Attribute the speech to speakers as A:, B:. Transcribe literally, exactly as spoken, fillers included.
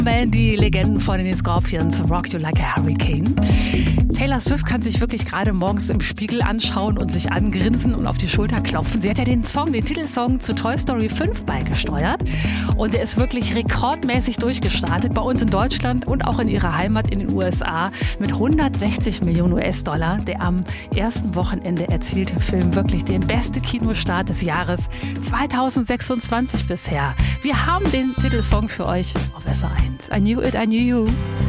A: Man, die Legenden von den Scorpions, Rock You Like a Hurricane. Taylor Swift kann sich wirklich gerade morgens im Spiegel anschauen und sich angrinsen und auf die Schulter klopfen. Sie hat ja den Song, den Titelsong zu Toy Story fünf beigesteuert und der ist wirklich rekordmäßig durchgestartet bei uns in Deutschland und auch in ihrer Heimat in den U S A mit hundertsechzig Millionen U S-Dollar. Der am ersten Wochenende erzielte Film wirklich den besten Kinostart des Jahres zweitausendsechsundzwanzig bisher. Wir haben den Titelsong für euch auf S R eins. I Knew It, I Knew You.